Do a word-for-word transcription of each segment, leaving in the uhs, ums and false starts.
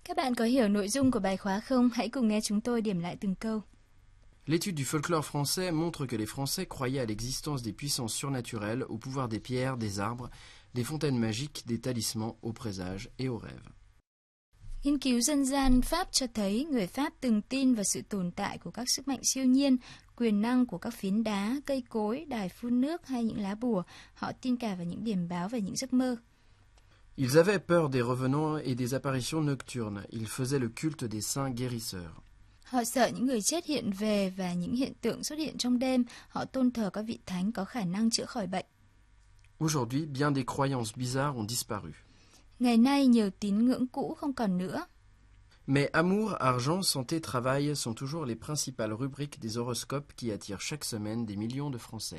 Các bạn có hiểu nội dung của bài khóa không? Hãy cùng nghe chúng tôi điểm lại từng câu. L'étude du folklore français montre que les Français croyaient à l'existence des puissances surnaturelles, au pouvoir des pierres, des arbres, des fontaines magiques, des talismans, aux présages et aux rêves. Nghiên cứu dân gian Pháp cho thấy người Pháp từng tin vào sự tồn tại của các sức mạnh siêu nhiên, quyền năng của các phiến đá, cây cối, đài phun nước hay những lá bùa. Họ tin cả vào những điềm báo và những giấc mơ. Ils avaient peur des revenants et des apparitions nocturnes. Ils faisaient le culte des saints guérisseurs. Họ sợ những người chết hiện về và những hiện tượng xuất hiện trong đêm. Họ tôn thờ các vị thánh có khả năng chữa khỏi bệnh. Aujourd'hui, bien des croyances bizarres ont disparu. Ngày nay, nhiều tín ngưỡng cũ không còn nữa. Mais amour, argent, santé, travail sont toujours les principales rubriques des horoscopes qui attirent chaque semaine des millions de Français.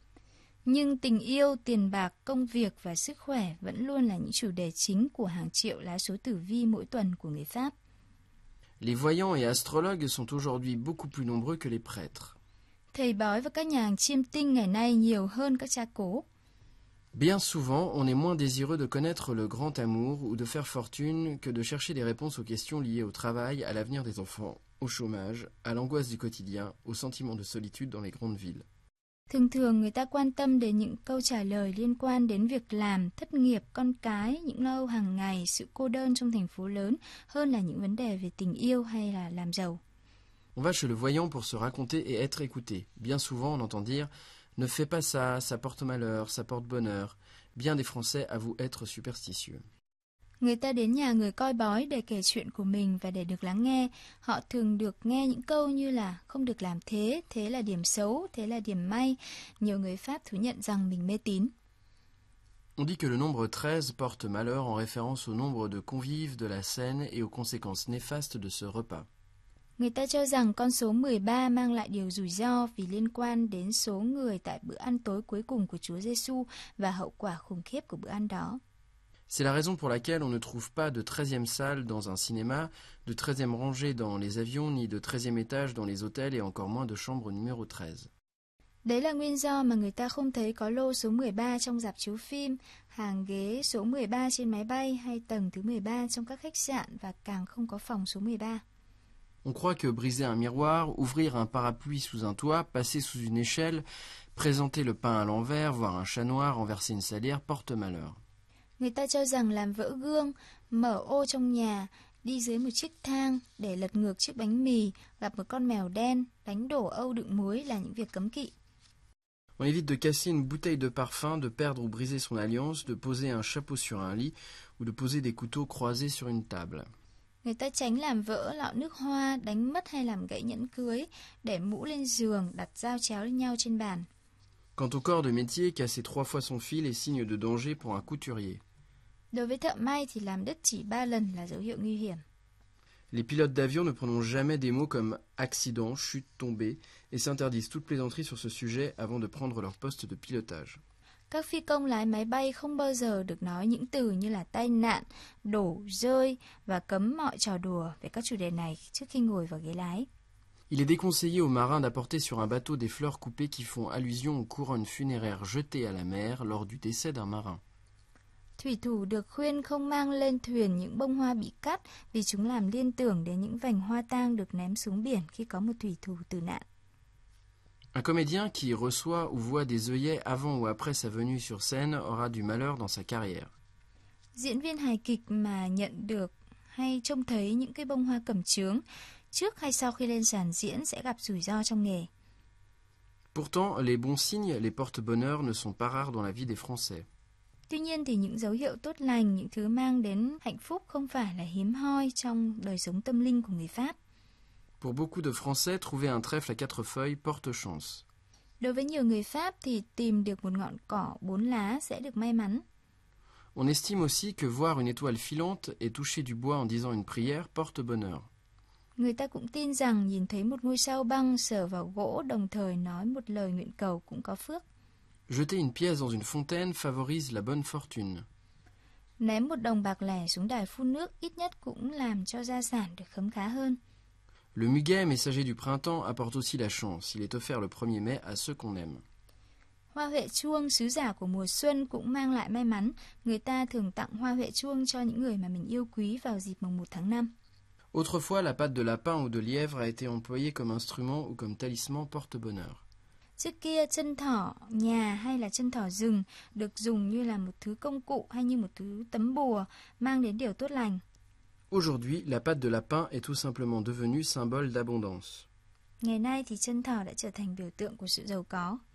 Nhưng tình yêu, tiền bạc, công việc và sức khỏe vẫn luôn là những chủ đề chính của hàng triệu lá số tử vi mỗi tuần của người Pháp. Les voyants et astrologues sont aujourd'hui beaucoup plus nombreux que les prêtres. Thầy bói và các nhà hàng chiêm tinh ngày nay nhiều hơn các cha cố. Bien souvent, on est moins désireux de connaître le grand amour ou de faire fortune que de chercher des réponses aux questions liées au travail, à l'avenir des enfants, au chômage, à l'angoisse du quotidien, au sentiment de solitude dans les grandes villes. Thường thường người ta quan tâm đến những câu trả lời liên quan đến việc làm, thất nghiệp, con cái, những lo âu hàng ngày, sự cô đơn trong thành phố lớn hơn là những vấn đề về tình yêu hay là làm giàu. On va chez le voyant pour se raconter et être écouté. Bien souvent, on entend dire « Ne fais pas ça, ça porte malheur, ça porte bonheur ». Bien des Français avouent être superstitieux. Người ta đến nhà người coi bói để kể chuyện của mình và để được lắng nghe. Họ thường được nghe những câu như là không được làm thế, thế là điểm xấu, thế là điểm may. Nhiều người Pháp thú nhận rằng mình mê tín. On dit que le nombre treize porte malheur en référence au nombre de convives de la scène et aux conséquences néfastes de ce repas. Người ta cho rằng con số mười ba mang lại điều rủi ro vì liên quan đến số người tại bữa ăn tối cuối cùng của Chúa Giêsu và hậu quả khủng khiếp của bữa ăn đó. C'est la raison pour laquelle on ne trouve pas de treizième salle dans un cinéma, de treizième rangée dans les avions, ni de treizième étage dans les hôtels et encore moins de chambre numéro treize. Đấy là nguyên do mà người ta không thấy có lô số mười ba trong rạp chiếu phim, hàng ghế số mười ba trên máy bay hay tầng thứ mười ba trong các khách sạn và càng không có phòng số mười ba. On croit que briser un miroir, ouvrir un parapluie sous un toit, passer sous une échelle, présenter le pain à l'envers, voir un chat noir, renverser une salière porte malheur. Người ta cho rằng làm vỡ gương, mở ô trong nhà, đi dưới một chiếc thang để lật ngược chiếc bánh mì, gặp một con mèo đen, đánh đổ âu đựng muối là những việc cấm kỵ. On évite de casser une bouteille de parfum, de perdre ou briser son alliance, de poser un chapeau sur un lit ou de poser des couteaux croisés sur une table. Người ta tránh làm vỡ lọ nước hoa, đánh mất hay làm gãy nhẫn cưới, để mũ lên giường, đặt dao chéo lên nhau trên bàn. Quant au corps de métier, casser trois fois son fil est signe de danger pour un couturier. Đối với thợ may thì làm đứt chỉ ba lần là dấu hiệu nguy hiểm. Les pilotes d'avion ne prononcent jamais des mots comme accident, chute, tombée et s'interdisent toute plaisanterie sur ce sujet avant de prendre leur poste de pilotage. Các phi công lái máy bay không bao giờ được nói những từ như là tai nạn, đổ, rơi và cấm mọi trò đùa về các chủ đề này trước khi ngồi vào ghế lái. Il est déconseillé aux marins d'apporter sur un bateau des fleurs coupées qui font allusion aux couronnes funéraires jetées à la mer lors du décès d'un marin. Thủy thủ được khuyên không mang lên thuyền những bông hoa bị cắt vì chúng làm liên tưởng đến những vành hoa tang được ném xuống biển khi có một thủy thủ tử nạn. Un comédien qui reçoit ou voit des œillets avant ou après sa venue sur scène aura du malheur dans sa carrière. Diễn viên hài kịch mà nhận được hay trông thấy những cái bông hoa cẩm chướng trước hay sau khi lên sàn diễn sẽ gặp rủi ro trong nghề. Pourtant, les bons signes, les porte-bonheur ne sont pas rares dans la vie des Français. Tuy nhiên thì những dấu hiệu tốt lành, những thứ mang đến hạnh phúc không phải là hiếm hoi trong đời sống tâm linh của người Pháp. Pour beaucoup de Français, trouver un trèfle à quatre feuilles porte chance. Đối với nhiều người Pháp thì tìm được một ngọn cỏ bốn lá sẽ được may mắn. On estime aussi que voir une étoile filante et toucher du bois en disant une prière porte bonheur. Người ta cũng tin rằng nhìn thấy một ngôi sao băng sờ vào gỗ đồng thời nói một lời nguyện cầu cũng có phước. Jeter une pièce dans une fontaine favorise la bonne fortune. Ném một đồng bạc lẻ xuống đài phun nước ít nhất cũng làm cho gia sản được khấm khá hơn. Le muguet, messager du printemps, apporte aussi la chance. Il est offert le premier mai à ceux qu'on aime. Hoa huệ chuông, sứ giả của mùa xuân, cũng mang lại may mắn. Người ta thường tặng hoa huệ chuông cho những người mà mình yêu quý vào dịp mồng một tháng năm. Autrefois, la patte de lapin ou de lièvre a été employée comme instrument ou comme talisman porte-bonheur. Trước kia, chân thỏ nhà hay là chân thỏ rừng được dùng như là một thứ công cụ hay như một thứ tấm bùa mang đến điều tốt lành. Aujourd'hui, la patte de lapin est tout simplement devenue symbole d'abondance. Ngày nay thì chân thỏ đã trở thành biểu tượng của sự giàu có.